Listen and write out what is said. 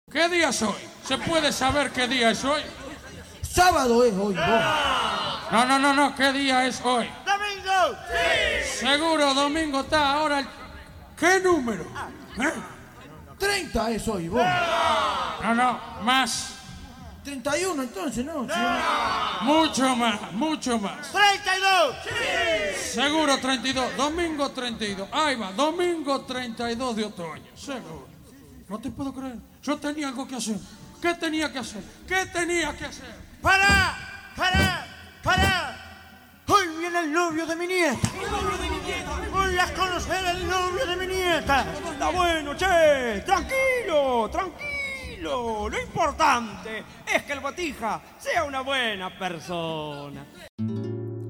¿Qué día es hoy? ¿Se puede saber qué día es hoy? Sábado es hoy, vos. No. ¿Qué día es hoy? ¡Domingo! ¡Sí! Seguro, domingo está ahora. ¿Qué número? 30 es hoy, vos. No, más. 31 entonces, ¿no? Mucho más. ¡32! ¡Sí! Seguro 32, domingo 32. Ahí va, domingo 32 de otoño, seguro. No te puedo creer. Yo tenía algo que hacer. ¿Qué tenía que hacer? ¡Para! Hoy viene el novio de mi nieta. Voy a conocer al novio de mi nieta. Está bueno, che. Tranquilo. Lo importante es que el Botija sea una buena persona.